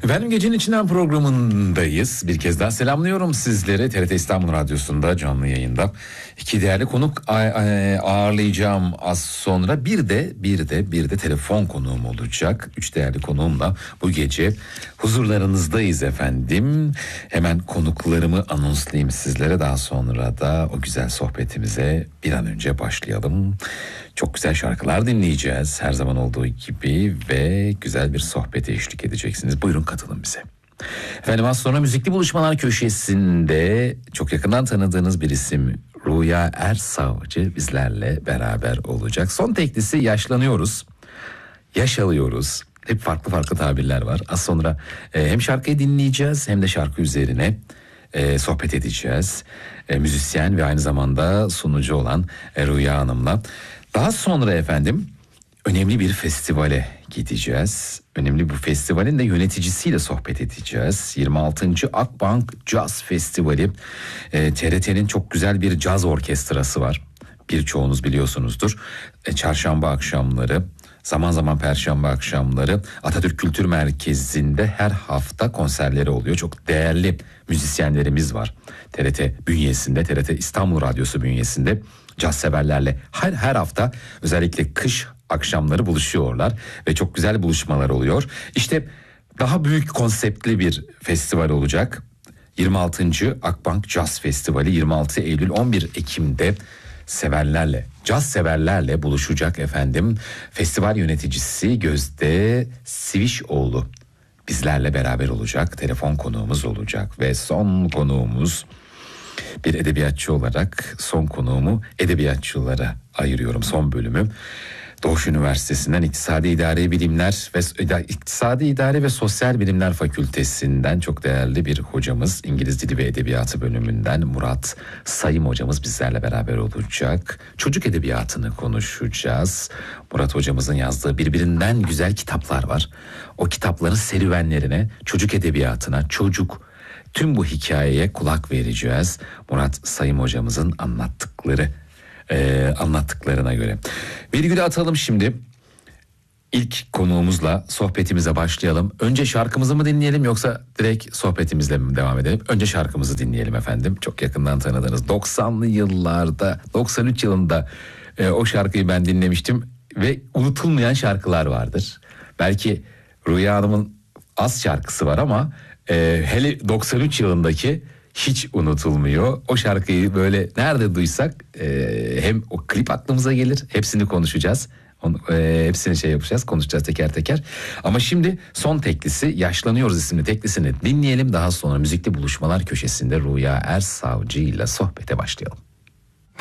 Efendim gecenin içinden programındayız. Bir kez daha selamlıyorum sizleri. TRT İstanbul Radyosu'nda canlı yayında. İki değerli konuk ağırlayacağım az sonra. Bir de telefon konuğum olacak. Üç değerli konuğumla bu gece huzurlarınızdayız efendim. Hemen konuklarımı anonslayayım sizlere. Daha sonra da o güzel sohbetimize bir an önce başlayalım. Çok güzel şarkılar dinleyeceğiz her zaman olduğu gibi ve güzel bir sohbete eşlik edeceksiniz. Buyurun katılın bize. Efendim az sonra Müzikli Buluşmalar köşesinde çok yakından tanıdığınız bir isim Rüya Ersavcı bizlerle beraber olacak. Son teklisi yaşlanıyoruz, yaş alıyoruz. Hep farklı tabirler var. Az sonra hem şarkıyı dinleyeceğiz hem de şarkı üzerine sohbet edeceğiz. Müzisyen ve aynı zamanda sunucu olan Rüya Hanım'la. Daha sonra efendim önemli bir festivale gideceğiz. Önemli bir festivalin de yöneticisiyle sohbet edeceğiz. 26. Akbank Caz Festivali. TRT'nin çok güzel bir caz orkestrası var. Birçoğunuz biliyorsunuzdur. Çarşamba akşamları, zaman zaman perşembe akşamları Atatürk Kültür Merkezi'nde her hafta konserleri oluyor. Çok değerli müzisyenlerimiz var. TRT bünyesinde, TRT İstanbul Radyosu bünyesinde caz severlerle her hafta özellikle kış akşamları buluşuyorlar ve çok güzel buluşmalar oluyor. İşte daha büyük konseptli bir festival olacak. 26. Akbank Caz Festivali 26 Eylül 11 Ekim'de caz severlerle buluşacak efendim. Festival yöneticisi Gözde Sivişoğlu bizlerle beraber olacak. Telefon konuğumuz olacak ve son konuğumuz bir edebiyatçı olarak son konuğumu edebiyatçılara ayırıyorum son bölümü. Doğuş Üniversitesi'nden İktisadi İdare ve Sosyal Bilimler Fakültesinden çok değerli bir hocamız, İngiliz Dili ve Edebiyatı bölümünden Murat Sayım hocamız bizlerle beraber olacak. Çocuk edebiyatını konuşacağız. Murat hocamızın yazdığı birbirinden güzel kitaplar var. O kitapların serüvenlerine, çocuk edebiyatına, tüm bu hikayeye kulak vereceğiz. Murat Sayım hocamızın anlattıklarına göre. Virgülü atalım şimdi. İlk konuğumuzla sohbetimize başlayalım. Önce şarkımızı mı dinleyelim yoksa direkt sohbetimizle mi devam edelim? Önce şarkımızı dinleyelim efendim. Çok yakından tanıdığınız 90'lı yıllarda, 93 yılında o şarkıyı ben dinlemiştim ve unutulmayan şarkılar vardır. Belki Rüya Hanım'ın az şarkısı var ama hele 93 yılındaki hiç unutulmuyor. O şarkıyı böyle nerede duysak hem o klip aklımıza gelir. Hepsini konuşacağız. Hepsini yapacağız, konuşacağız teker teker. Ama şimdi son teklisi Yaşlanıyoruz isimli teklisini dinleyelim. Daha sonra Müzikli Buluşmalar köşesinde Rüya Ersavcı ile sohbete başlayalım.